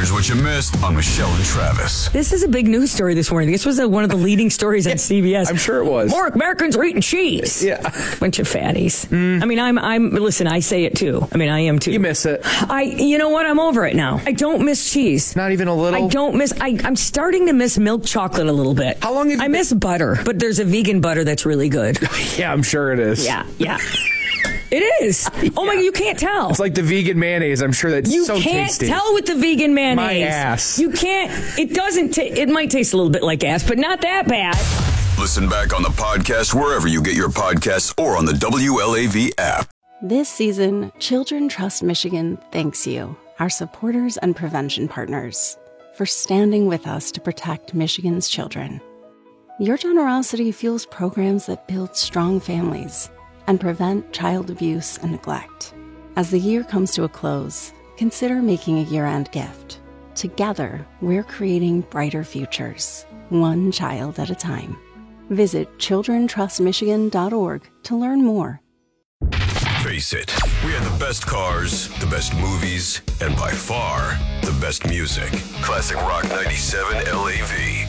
Here's what you missed on Michelle and Travis. This is a big news story this morning. This was one of the leading stories on CBS. I'm sure it was. More Americans are eating cheese. Yeah. Bunch of fatties. I mean, listen, I say it too. I mean, I am too. You miss it. You know what? I'm over it now. I don't miss cheese. Not even a little? I'm starting to miss milk chocolate a little bit. How long have you miss butter, but there's a vegan butter that's really good. Yeah, I'm sure it is. Yeah. It is. Oh my, you can't tell. It's like the vegan mayonnaise. I'm sure that's so tasty. You can't tell with the vegan mayonnaise. My ass. You can't. It doesn't. It might taste a little bit like ass, but not that bad. Listen back on the podcast wherever you get your podcasts or on the WLAV app. This season, Children Trust Michigan thanks you, our supporters and prevention partners, for standing with us to protect Michigan's children. Your generosity fuels programs that build strong families and prevent child abuse and neglect. As the year comes to a close, consider making a year-end gift. Together, we're creating brighter futures, one child at a time. Visit childrentrustmichigan.org to learn more. Face it, we had the best cars, the best movies, and by far, the best music. Classic Rock 97 LAV.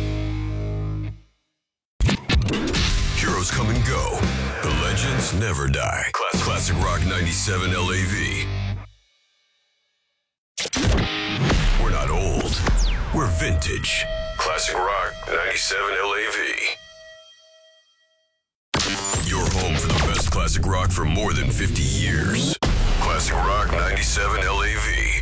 Heroes come and go. The legends never die. Classic Rock 97 LAV. We're not old. We're vintage. Classic Rock 97 LAV. Your home for the best classic rock for more than 50 years. Classic Rock 97 LAV.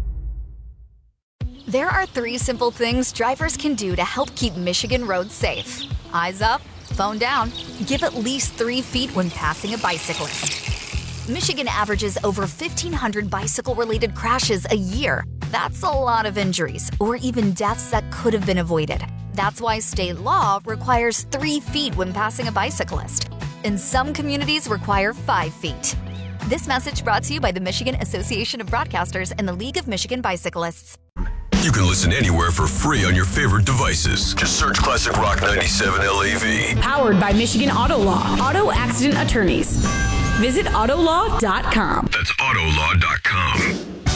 There are 3 simple things drivers can do to help keep Michigan roads safe. Eyes up, phone down, give at least 3 feet when passing a bicyclist. Michigan averages over 1,500 bicycle-related crashes a year. That's a lot of injuries, or even deaths that could have been avoided. That's why state law requires 3 feet when passing a bicyclist. And some communities require 5 feet. This message brought to you by the Michigan Association of Broadcasters and the League of Michigan Bicyclists. You can listen anywhere for free on your favorite devices. Just search Classic Rock 97 LAV. Powered by Michigan Auto Law, auto accident attorneys. Visit autolaw.com. That's autolaw.com.